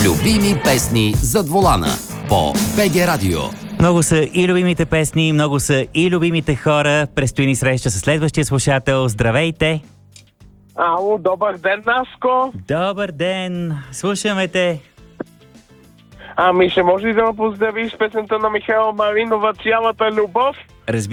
Любими песни зад волана по БГ Радио. Много са и любимите песни, много са и любимите хора. Предстои ни среща с следващия слушател. Здравейте! Ало, добър ден, Наско. Добър ден! Слушаме те! Ами, ще може ли да ме поздравиш с песента на Михайла Маринова "Цялата любов"? Разбира